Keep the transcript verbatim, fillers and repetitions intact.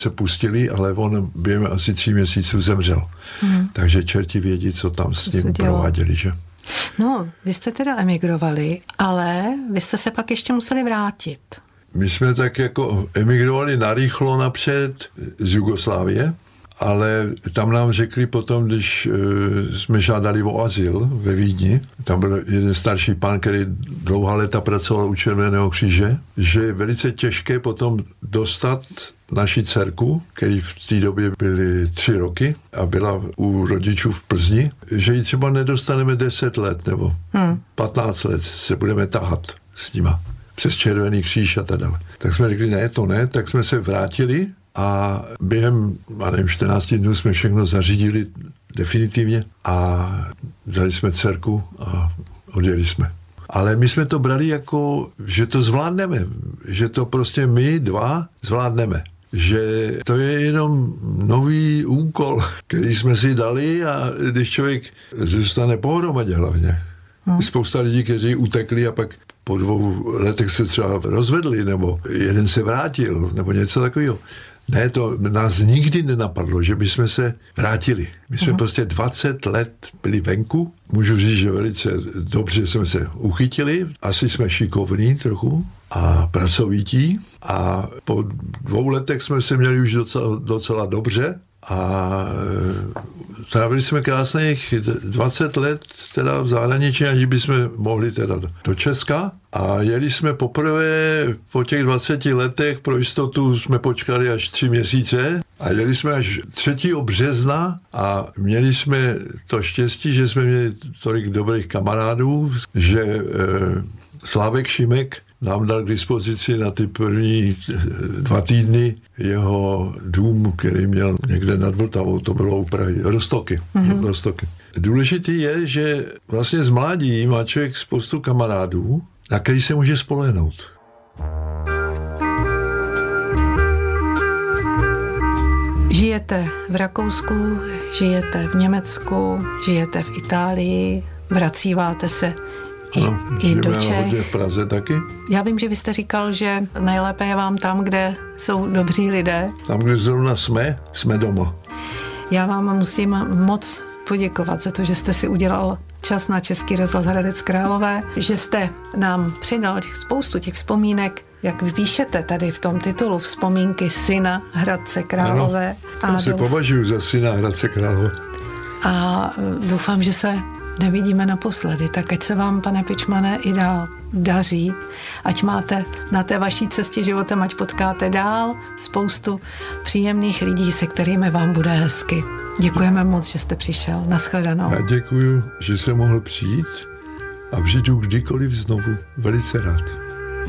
se pustili, ale on během asi tří měsíců zemřel. Hmm. Takže čerti vědí, co tam s ním prováděli, že? No, vy jste teda emigrovali, ale vy jste se pak ještě museli vrátit. My jsme tak jako emigrovali narychlo napřed z Jugoslávie, ale tam nám řekli potom, když e, jsme žádali o azyl ve Vídni, tam byl jeden starší pán, který dlouhá léta pracoval u Červeného kříže, že je velice těžké potom dostat naši dcerku, který v té době byly tři roky a byla u rodičů v Plzni, že ji třeba nedostaneme deset let nebo hmm. patnáct let se budeme tahat s nima přes Červený kříž a tak dále. Tak jsme řekli, ne, to ne, tak jsme se vrátili a během, já nevím, čtrnáct dnů jsme všechno zařídili definitivně a dali jsme dcerku a odjeli jsme. Ale my jsme to brali jako, že to zvládneme, že to prostě my dva zvládneme. Že to je jenom nový úkol, který jsme si dali a když člověk zůstane pohromadě hlavně. Hmm. Spousta lidí, kteří utekli a pak po dvou letech se třeba rozvedli, nebo jeden se vrátil, nebo něco takového. Ne, to nás nikdy nenapadlo, že bychom se vrátili. My jsme uh-huh. prostě dvacet let byli venku. Můžu říct, že velice dobře jsme se uchytili. Asi jsme šikovní trochu a pracovití. A po dvou letech jsme se měli už docela, docela dobře. A trávili jsme krásných dvacet let teda v zahraničí, aniž bychom mohli teda do Česka. A jeli jsme poprvé po těch dvaceti letech, pro jistotu jsme počkali až tři měsíce a jeli jsme až třetího března a měli jsme to štěstí, že jsme měli tolik dobrých kamarádů, že e, Slávek Šimek nám dal k dispozici na ty první dva týdny jeho dům, který měl někde nad Vltavou, to bylo u Prahy, Roztoky. Mm-hmm. Roztoky. Důležitý je, že vlastně z mládí má člověk spoustu kamarádů, na který se může spolehnout. Žijete v Rakousku, žijete v Německu, žijete v Itálii, vracíváte se i, ano, i do Čech. Hodně v Praze taky. Já vím, že vy jste říkal, že nejlépe je vám tam, kde jsou dobří lidé. Tam, kde zrovna jsme, jsme doma. Já vám musím moc poděkovat za to, že jste si udělal čas na Český rozhlas Hradec Králové, že jste nám přidal těch spoustu těch vzpomínek, jak vy píšete tady v tom titulu, vzpomínky syna Hradce Králové. Ano, já si douf... považuji za syna Hradce Králové. A doufám, že se nevidíme naposledy, tak ať se vám, pane Pičmane, i dál daří, ať máte na té vaší cestě životem, ať potkáte dál spoustu příjemných lidí, se kterými vám bude hezky. Děkujeme moc, že jste přišel. Nashledanou. Já děkuju, že jsem mohl přijít a přijdu kdykoliv znovu. Velice rád.